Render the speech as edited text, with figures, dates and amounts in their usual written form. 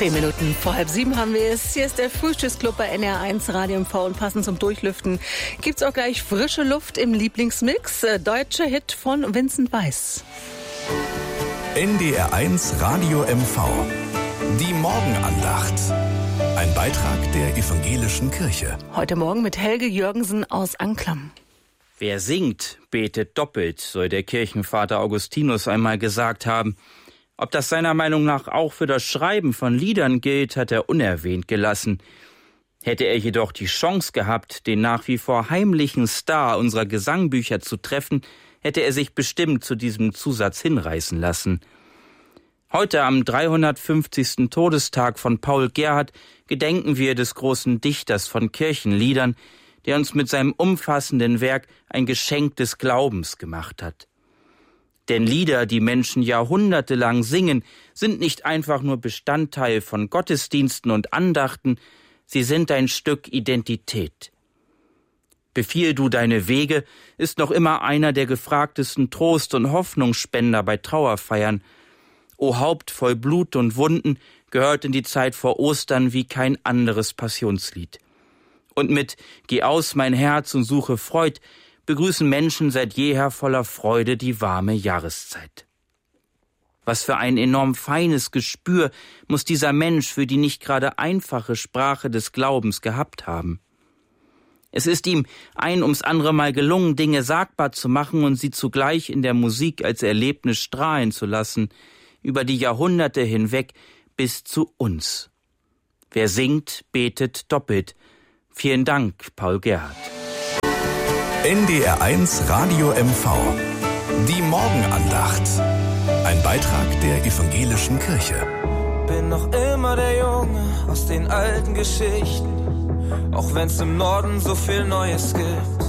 10 Minuten vor 6:30 haben wir es. Hier ist der Frühstücksclub bei NR1 Radio MV und passend zum Durchlüften gibt's auch gleich frische Luft im Lieblingsmix. Deutscher Hit von Vincent Weiss. NDR1 Radio MV. Die Morgenandacht. Ein Beitrag der evangelischen Kirche. Heute Morgen mit Helge Jürgensen aus Anklam. Wer singt, betet doppelt, soll der Kirchenvater Augustinus einmal gesagt haben. Ob das seiner Meinung nach auch für das Schreiben von Liedern gilt, hat er unerwähnt gelassen. Hätte er jedoch die Chance gehabt, den nach wie vor heimlichen Star unserer Gesangbücher zu treffen, hätte er sich bestimmt zu diesem Zusatz hinreißen lassen. Heute am 350. Todestag von Paul Gerhardt gedenken wir des großen Dichters von Kirchenliedern, der uns mit seinem umfassenden Werk ein Geschenk des Glaubens gemacht hat. Denn Lieder, die Menschen jahrhundertelang singen, sind nicht einfach nur Bestandteil von Gottesdiensten und Andachten, sie sind ein Stück Identität. Befiehl du deine Wege ist noch immer einer der gefragtesten Trost- und Hoffnungsspender bei Trauerfeiern. O Haupt voll Blut und Wunden gehört in die Zeit vor Ostern wie kein anderes Passionslied. Und mit Geh aus mein Herz und suche Freud begrüßen Menschen seit jeher voller Freude die warme Jahreszeit. Was für ein enorm feines Gespür muss dieser Mensch für die nicht gerade einfache Sprache des Glaubens gehabt haben. Es ist ihm ein ums andere Mal gelungen, Dinge sagbar zu machen und sie zugleich in der Musik als Erlebnis strahlen zu lassen, über die Jahrhunderte hinweg bis zu uns. Wer singt, betet doppelt. Vielen Dank, Paul Gerhardt. NDR1 Radio MV. Die Morgenandacht. Ein Beitrag der evangelischen Kirche. Bin noch immer der Junge aus den alten Geschichten, auch wenn's im Norden so viel Neues gibt.